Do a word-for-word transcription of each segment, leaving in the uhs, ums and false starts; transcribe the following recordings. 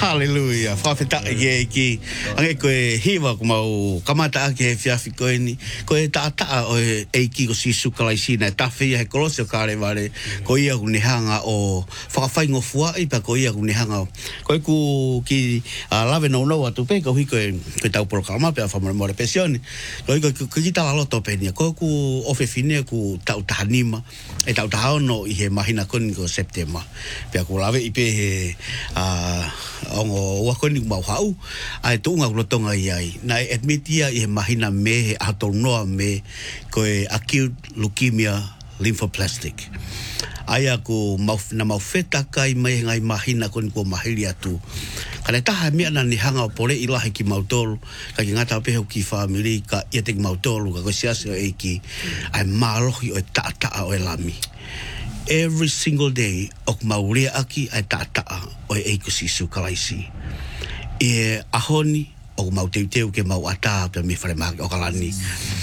Hallelujah. Whawheta e ki. Ange koe hiwa ko mau kamata ake he whiawhi koe ni. Koe ta ata o e ki ko si sukalaisina. Ta whia he kolose o kare ware. Ko ia ku nehanga o whakawhaingo fua i pa ko ia ku nehanga o. Koe ku ki uh, lawe no no atu pe ko hui koe koe tau programa pe a whamare more pesione. Koe koe koe ki tala loto pe nia. Koe ku ofe fine ku tau tahanima. E tau tahaono i he mahina koni ko September. Pe ku lawe i pe he uh, ongo wakoni mau hau ai tunga lotonga iai na admitia i mahina me he atolnoa me koe acute leukemia lymphoplastic ai aku mau na mau feta kai mai ngai mahina kon ko mahili atu kana taha me na ni hanga pole ilahi ki mautol ka ngata pe ki family ka yetek mautol ka ko siasa e ki ai malohi o tata o elami. Every single day ok maurea aki ai tataa o e ko si sukalaisi e ahoni o mau teuteu ke mau ata pe me fare o kalani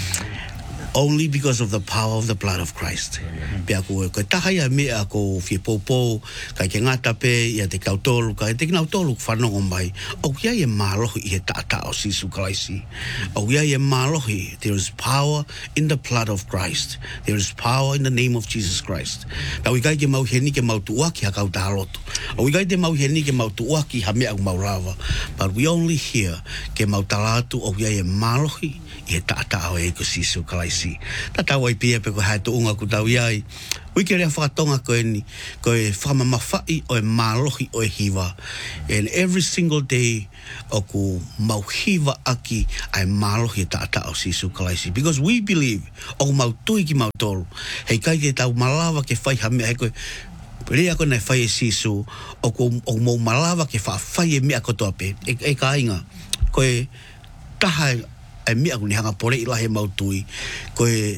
only because of the power of the blood of Christ. Pe ako ko tahaya me ako fi popo ka ke ngata pe ia te kautolu ka te kautolu whanongo mai o kia e malohi i he tata o si sukalaisi o kia e malohi. There is power in the blood of Christ. There is power in the name of Jesus Christ. Pa wikai ke mau heni ke mau tuaki ha kautaloto o wikai te mau heni ke mau tuaki ha me au mau lava, but we only hear ke mau talatu o kia e malohi i he tata o e ko si sukalaisi. Tata wai pia pe ko hai to unga ku tau iai. Ui ke rea whakatonga koe ni, koe whamamawhai o e malohi o e hiwa. And every single day o ku mau hiwa aki ai malohi ta ata o si sukalaisi. Because we believe o mau tui ki mau tolu. Hei kai te tau malawa ke whai hame hei koe rea ko nei whai e sisu o ku o mau malawa ke wha whai e mea kotoa pe. E, e ka inga, koe taha e mea kuni hanga pore ila he mautui koe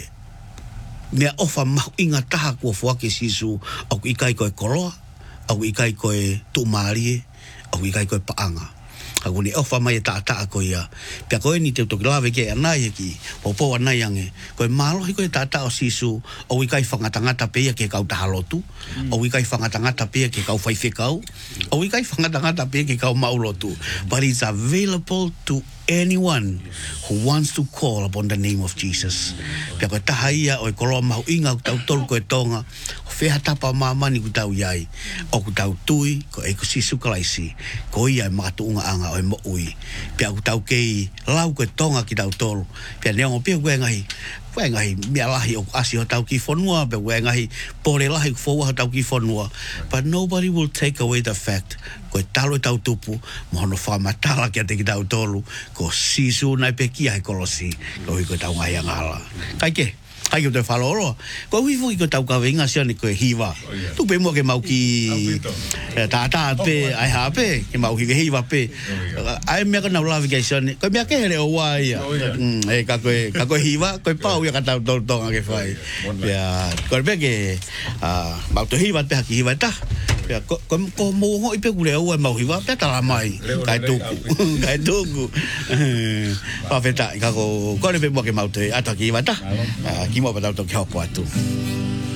mea ofa mahu inga taha kua fuake sisu au ikai koe koroa au ikai koe tumarie au ikai koe paanga au ni ofa mai ta ta koe ia pia koe ni te toki lawe ke anai ki popo anai ange koe malohi koe ta ta o sisu au ikai whangatangata pea ke kau tahalotu au ikai whangatangata pea ke kau whaiwhekau au ikai whangatangata pea ke kau maulotu, but it's available to anyone who wants to call upon the name of Jesus. Pia koe taha ia o e koloa mahu inga ku tau tolu koe tonga o whea tapa mamani ku tau iai o ku tau tui ko e ku si sukalaisi ko ia e makatu unga anga o e mo ui pia ku tau kei lau koe tonga ki tau tolu pia neongo pia kue ngahi kue ngahi mea lahi o asi o tau ki whanua pia kue ngahi pore lahi ku fōua o tau ki whanua, but nobody will take away the fact ko e talo e tau tupu mohono whamatala kia te ki tau tolu ko sisu nai pe kia he kolosi ko i ko tau ngai angala kai ke kai ko te whaloro ko wifu i ko tau kawe inga sione ko e hiwa tu pe mo ke mau ki tata pe ai ha pe ke mau ki hiwa pe ai mea ko nau lawi kai sione ko mea ke here o wai e ka koe ka koe hiwa ko e pau ia ka tau tolu tonga ke whai ya ko pe ke mau tu hiwa pe haki hiwa ta ya ko ko mo ho ipe kule o mau hiwa pe tala mai kai tuku kai tuku pa feta ka ko ko le pe mo ke mau te ata ki hiwa ta ki mo pa tau to ki hopo atu.